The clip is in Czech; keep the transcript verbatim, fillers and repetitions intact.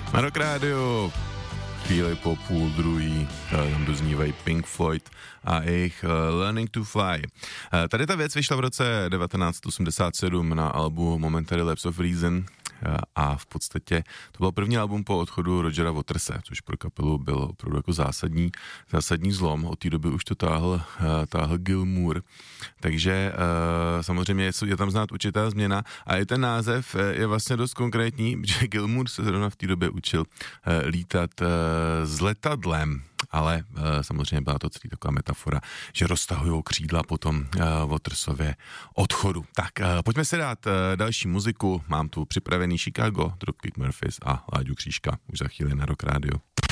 Na Rock Radio chvíli po půl druhý, tam doznívají Pink Floyd a jejich Learning to Fly. Tady ta věc vyšla v roce devatenáct osmdesát sedm na albu Momentary Lapse of Reason a v podstatě to byl první album po odchodu Rogera Waterse, což pro kapelu byl opravdu jako zásadní, zásadní zlom. Od té doby už to táhl, táhl Gilmour, takže samozřejmě je, je tam znát určitá změna a i ten název je vlastně dost konkrétní, protože Gilmour se zrovna v té době učil lítat s letadlem, ale uh, samozřejmě byla to celý taková metafora, že roztahujou křídla po tom uh, Watersově odchodu. Tak uh, pojďme si dát uh, další muziku. Mám tu připravený Chicago, Dropkick Murphys a Láďu Křížka už za chvíli na Rock Radio.